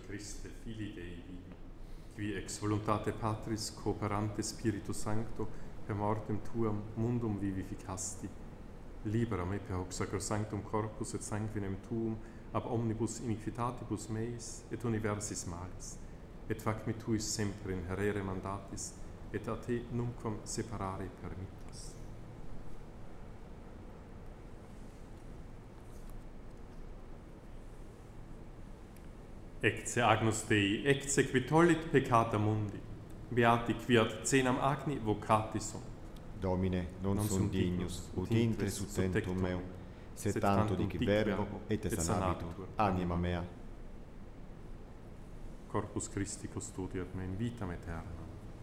Christe, Filii Dei vivi, qui ex voluntate Patris cooperante Spiritu Sancto per mortem tuam mundum vivificasti, libera me per hoc sacrosanctum corpus et sanguinem tuum ab omnibus iniquitatibus meis et universis malis, et fac me tuis sempre in herere mandatis, et a te numquam separare permittas. Ecce agnus Dei, ecce qui tollit peccata mundi, beati quiat cenam agni vocati sunt. Domine, non sum dignus, ut intres ut tentum meum, sed tanto dic verbo, et sanabitur anima mea. Corpus Christi custodiat me in vitam aeternam.